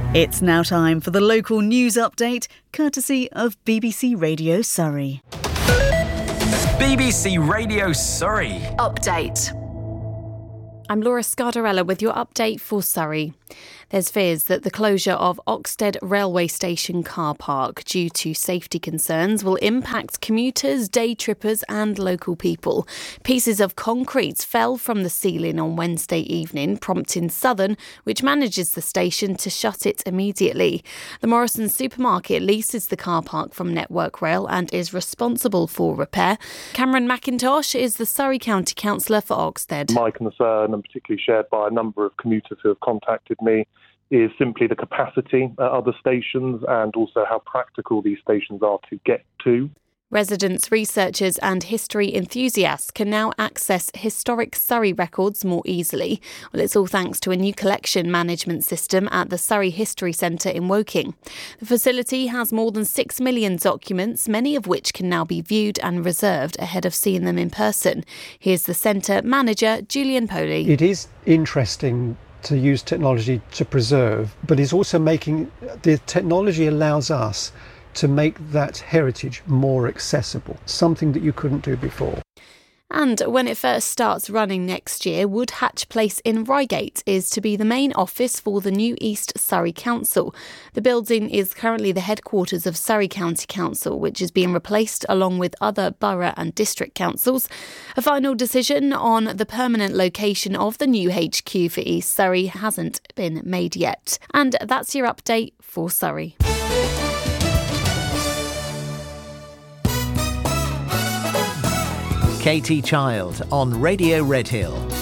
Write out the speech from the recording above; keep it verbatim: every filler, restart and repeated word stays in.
It's now time for the local news update, courtesy of B B C Radio Surrey. B B C Radio Surrey. Update. I'm Laura Scardarella with your update for Surrey. There's fears that the closure of Oxted Railway Station car park due to safety concerns will impact commuters, day trippers and local people. Pieces of concrete fell from the ceiling on Wednesday evening, prompting Southern, which manages the station, to shut it immediately. The Morrisons supermarket leases the car park from Network Rail and is responsible for repair. Cameron McIntosh is the Surrey County Councillor for Oxted. My concern, and particularly shared by a number of commuters who have contacted me, is simply the capacity at other stations and also how practical these stations are to get to. Residents, researchers and history enthusiasts can now access historic Surrey records more easily. Well, it's all thanks to a new collection management system at the Surrey History Centre in Woking. The facility has more than six million documents, many of which can now be viewed and reserved ahead of seeing them in person. Here's the centre manager, Julian Poley. It is interesting to use technology to preserve, but it's also making, the technology allows us to make that heritage more accessible, something that you couldn't do before. And when it first starts running next year, Woodhatch Place in Reigate is to be the main office for the new East Surrey Council. The building is currently the headquarters of Surrey County Council, which is being replaced along with other borough and district councils. A final decision on the permanent location of the new H Q for East Surrey hasn't been made yet. And that's your update for Surrey. Katie Child on Radio Redhill.